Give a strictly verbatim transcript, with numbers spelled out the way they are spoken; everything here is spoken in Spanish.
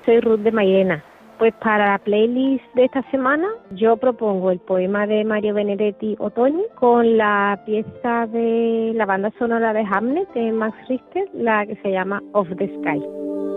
soy Ruth de Mairena. Pues para la playlist de esta semana yo propongo el poema de Mario Benedetti, Otoño, con la pieza de la banda sonora de Hamlet de Max Richter, la que se llama Of the Sky.